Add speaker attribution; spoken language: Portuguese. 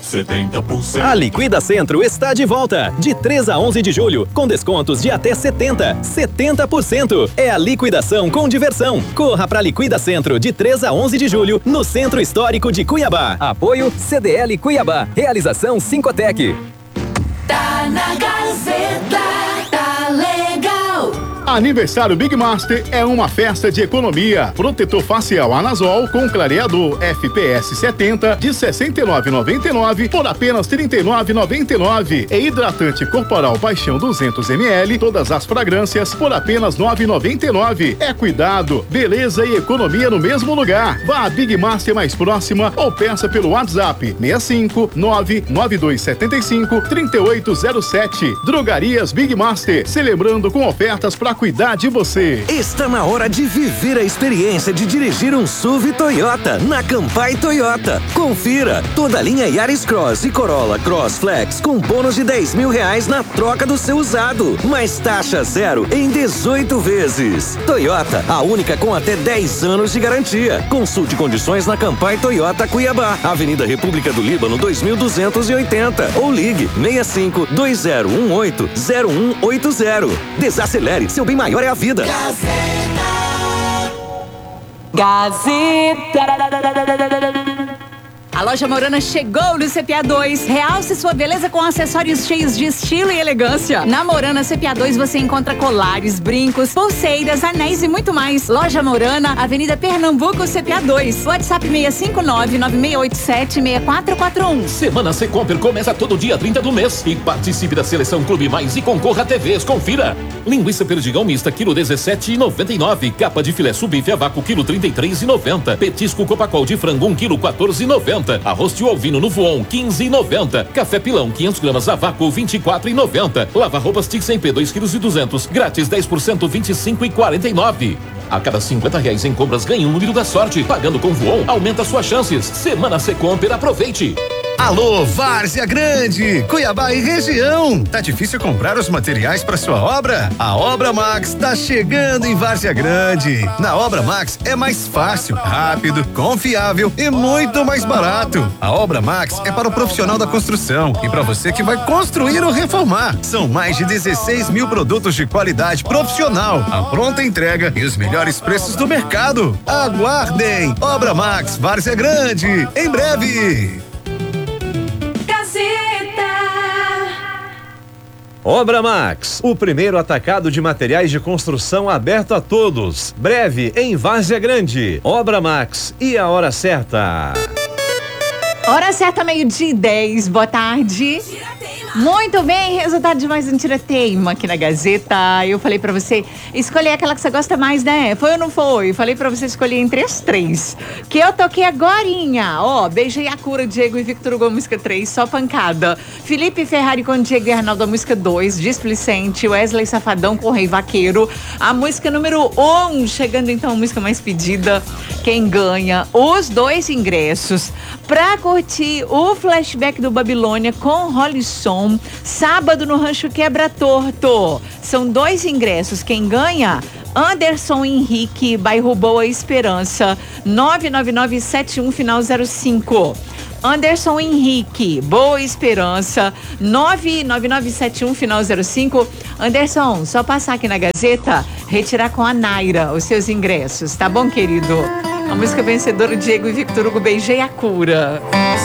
Speaker 1: 70%.
Speaker 2: A Liquida Centro está de volta, de 3 a 11 de julho, com descontos de até 70%. É a liquidação com diversão. Corra pra Liquida Centro, de 3 a 11 de julho, no Centro Histórico de Cuiabá. Apoio CDL Cuiabá. Realização Sincotec.
Speaker 3: Tá na Gazeta, tá legal.
Speaker 4: Aniversário Big Master é uma festa de economia. Protetor facial Anazol com clareador FPS 70 de R$ 69,99 por apenas R$ 39,99. E hidratante corporal Paixão 200 ml, todas as fragrâncias por apenas R$ 9,99. É cuidado, beleza e economia no mesmo lugar. Vá à Big Master mais próxima ou peça pelo WhatsApp 65 99275 3807. Drogarias Big Master, celebrando com ofertas para cuidar de você.
Speaker 5: Está na hora de viver a experiência de dirigir um SUV Toyota na Campai Toyota. Confira toda a linha Yaris Cross e Corolla Cross Flex com bônus de R$ 10.000 na troca do seu usado, mais taxa zero em 18 vezes. Toyota, a única com até 10 anos de garantia. Consulte condições na Campai Toyota Cuiabá, Avenida República do Líbano 2280 ou ligue 65 2018 0180. Desacelere, seu bem maior é a vida.
Speaker 3: Gazeta.
Speaker 6: A loja Morana chegou no CPA 2. Realce sua beleza com acessórios cheios de estilo e elegância. Na Morana CPA 2 você encontra colares, brincos, pulseiras, anéis e muito mais. Loja Morana, Avenida Pernambuco, CPA 2. WhatsApp 659-9687-6441.
Speaker 7: Semana Secomper começa todo dia 30 do mês e participe da Seleção Clube Mais e concorra a TVs. Confira. Linguiça perdigão mista, quilo 17,99. Capa de filé subife a vácuo, quilo 33,90. Petisco Copacol de frango, 1 quilo 14,90. Arroz de ovino no Voon, 15,90. Café Pilão, 500 gramas a vácuo, 24,90. Lava roupas Tixempê, 2,2 kg. Grátis 10%, 25,49. A cada R$50 em compras ganha um número da sorte. Pagando com Voon, aumenta suas chances. Semana Secomper, aproveite.
Speaker 8: Alô, Várzea Grande, Cuiabá e região. Tá difícil comprar os materiais para sua obra? A Obra Max tá chegando em Várzea Grande. Na Obra Max é mais fácil, rápido, confiável e muito mais barato. A Obra Max é para o profissional da construção e para você que vai construir ou reformar. São mais de 16 mil produtos de qualidade profissional, a pronta entrega e os melhores preços do mercado. Aguardem! Obra Max, Várzea Grande, em breve.
Speaker 9: Obra Max, o primeiro atacado de materiais de construção aberto a todos. Breve em Várzea Grande. Obra Max e a hora certa.
Speaker 6: Hora certa, 12:10. Boa tarde. Muito bem, resultado de mais um Tira-Teima aqui na Gazeta. Eu falei pra você escolher aquela que você gosta mais, né? Foi ou não foi? Falei pra você escolher entre as três. Que eu toquei agorinha. Ó, Beijei a Cura, Diego e Victor Hugo, música 3, Só Pancada. Felipe Ferrari com Diego e Arnaldo, a música 2, Displicente. Wesley Safadão com Rei Vaqueiro. A música número 1, chegando então a música mais pedida. Quem ganha os 2 ingressos pra curtir o flashback do Babilônia com Rolisson. Sábado no Rancho Quebra Torto. São 2 ingressos. Quem ganha? Anderson Henrique, bairro Boa Esperança, 99971 final 05. Anderson Henrique, Boa Esperança, 99971 final 05. Anderson, só passar aqui na Gazeta, retirar com a Naira os seus ingressos, tá bom, querido? A música vencedora, Diego e Victor Hugo, Beijei a Cura.